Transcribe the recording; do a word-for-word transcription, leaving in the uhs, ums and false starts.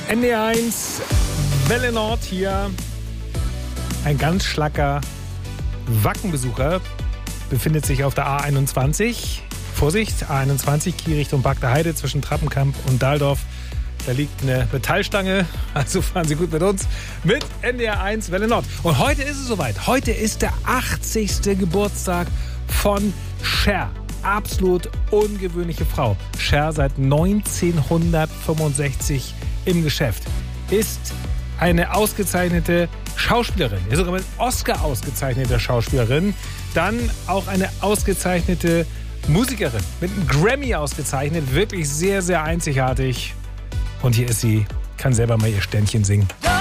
N D R eins, Welle Nord hier. Ein ganz schlacker Wackenbesucher befindet sich auf der A einundzwanzig. Vorsicht, A einundzwanzig, Kiel Richtung Bagder Heide zwischen Trappenkamp und Dahldorf. Da liegt eine Metallstange, also fahren Sie gut mit uns, mit N D R eins Welle Nord. Und heute ist es soweit. Heute ist der achtzigste Geburtstag von Cher. Absolut ungewöhnliche Frau. Cher seit neunzehnhundertfünfundsechzig im Geschäft. Ist eine ausgezeichnete Schauspielerin. Ist sogar mit Oscar ausgezeichnete Schauspielerin. Dann auch eine ausgezeichnete Musikerin. Mit einem Grammy ausgezeichnet. Wirklich sehr, sehr einzigartig. Und hier ist sie. Kann selber mal ihr Ständchen singen.